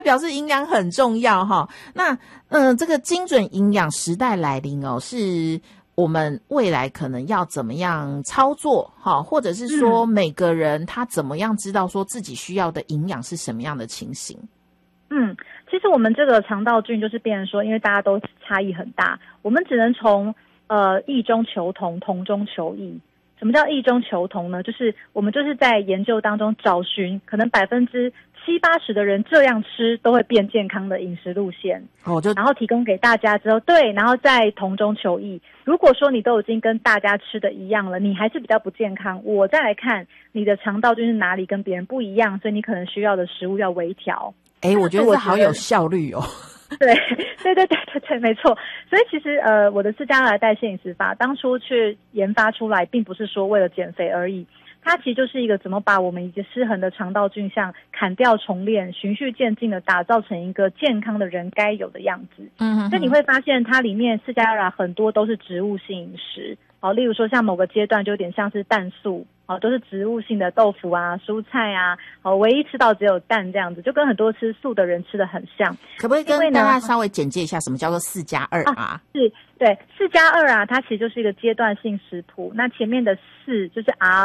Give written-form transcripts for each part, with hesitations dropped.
表示营养很重要哈。那这个精准营养时代来临哦，是我们未来可能要怎么样操作哈，或者是说每个人他怎么样知道说自己需要的营养是什么样的情形？ 其实我们这个肠道菌就是变成说，因为大家都差异很大，我们只能从异中求同，同中求异。什么叫异中求同呢？就是我们就是在研究当中找寻可能70%-80%的人这样吃都会变健康的饮食路线，然后提供给大家之后，对，然后再同中求异。如果说你都已经跟大家吃的一样了，你还是比较不健康，我再来看你的肠道菌是哪里跟别人不一样，所以你可能需要的食物要微调。 我觉得这好有效率哦。 对，没错。所以其实我的4加2代谢饮食法当初去研发出来，并不是说为了减肥而已，它其实就是一个怎么把我们已经失衡的肠道菌相砍掉重练，循序渐进的打造成一个健康的人该有的样子。所以你会发现它里面4加2很多都是植物性饮食，例如说像某个阶段就有点像是蛋素，都是植物性的豆腐啊、蔬菜啊，唯一吃到只有蛋这样子，就跟很多吃素的人吃的很像。 可不可以跟大家稍微简介一下什么叫做4加2啊？ 是，对，4加2啊，它其实就是一个阶段性食谱。那前面的4就是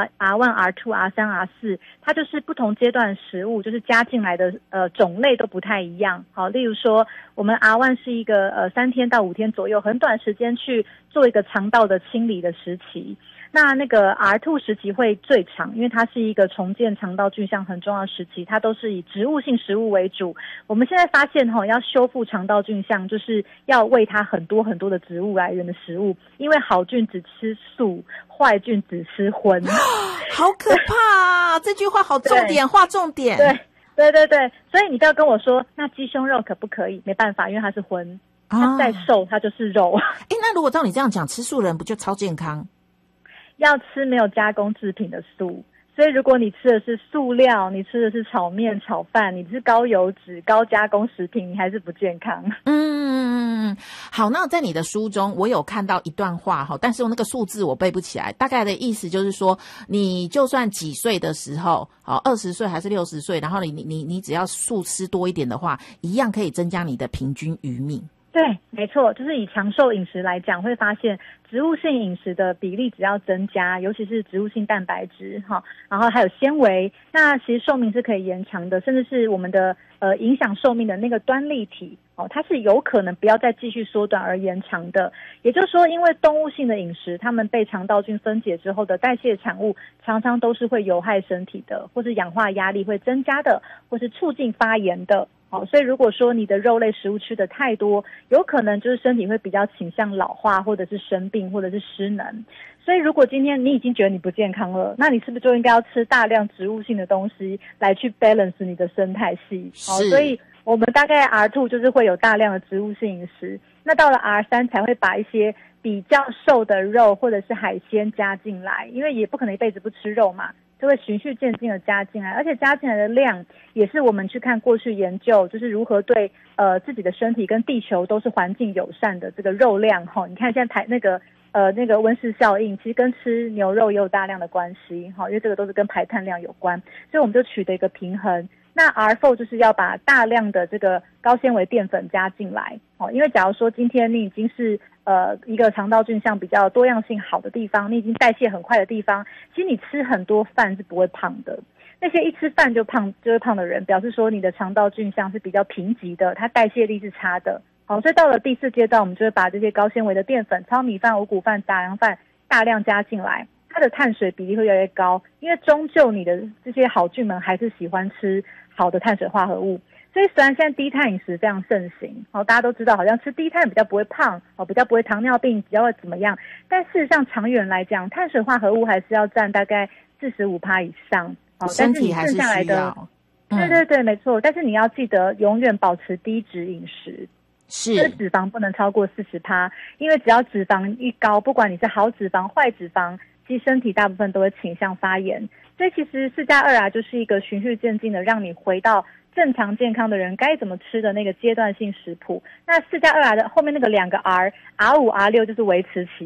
R1、R2、R3、R4，它就是不同阶段的食物，就是加进来的种类都不太一样。好，例如说我们 R1 是一个3天到5天左右，很短时间去做一个肠道的清理的时期。那个 R2 时期会最长，因为它是一个重建肠道菌相很重要的时期，它都是以植物性食物为主。我们现在发现要修复肠道菌相，就是要喂它很多很多的植物来源的食物，因为好菌只吃素，坏菌只吃荤。 好可怕啊！这句话好重点，划重点。 对，所以你不要跟我说那鸡胸肉可不可以，没办法，因为它是荤，它再瘦它就是肉。 那如果照你这样讲，吃素人不就超健康？ 要吃没有加工制品的素，所以如果你吃的是素料，你吃的是炒面、炒饭，你是高油脂、高加工食品，你还是不健康。 好，那在你的书中我有看到一段话，但是那个数字我背不起来，大概的意思就是说，你就算几岁的时候，20岁还是60岁，然后你只要素吃多一点的话，一样可以增加你的平均余命。 对，没错，就是以长寿饮食来讲，会发现植物性饮食的比例只要增加，尤其是植物性蛋白质然后还有纤维，那其实寿命是可以延长的，甚至是我们的影响寿命的那个端粒体它是有可能不要再继续缩短而延长的。也就是说，因为动物性的饮食，它们被肠道菌分解之后的代谢产物常常都是会有害身体的，或是氧化压力会增加的，或是促进发炎的。所以如果说你的肉类食物吃的太多，有可能就是身体会比较倾向老化，或者是生病，或者是失能。所以如果今天你已经觉得你不健康了，那你是不是就应该要吃大量植物性的东西来去 balance 你的生态系？所以我们大概 R2 就是会有大量的植物性饮食，那到了 R3 才会把一些比较瘦的肉或者是海鲜加进来，因为也不可能一辈子不吃肉嘛，就会循序渐进的加进来，而且加进来的量也是我们去看过去研究，就是如何对自己的身体跟地球都是环境友善的这个肉量你看现在那个温室效应其实跟吃牛肉也有大量的关系因为这个都是跟排碳量有关，所以我们就取得一个平衡。那 R4 就是要把大量的这个高纤维淀粉加进来因为假如说今天你已经是一个肠道菌相比较多样性好的地方，你已经代谢很快的地方，其实你吃很多饭是不会胖的。那些一吃饭就会胖的人，表示说你的肠道菌相是比较贫瘠的，它代谢力是差的。所以到了第4阶段，我们就会把这些高纤维的淀粉、糙米饭、五谷饭、杂粮饭大量加进来，它的碳水比例会越来越高，因为终究你的这些好菌们还是喜欢吃好的碳水化合物。所以虽然现在低碳饮食非常盛行大家都知道好像吃低碳比较不会胖比较不会糖尿病，比较会怎么样，但事实上长远来讲，碳水化合物还是要占大概45%以上身体还是需要。 但是你剩下来的对，没错，但是你要记得永远保持低脂饮食，就是脂肪不能超过40%，因为只要脂肪一高，不管你是好脂肪坏脂肪，其实身体大部分都会倾向发炎。所以其实4加2就是一个循序渐进的让你回到正常健康的人该怎么吃的那个阶段性食谱。那4加2的后面那个2个 R5、R6 就是维持期了，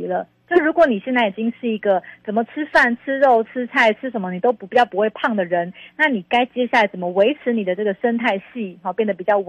就如果你现在已经是一个怎么吃饭、吃肉、吃菜、吃什么你都比较不会胖的人，那你该接下来怎么维持你的这个生态系，变得比较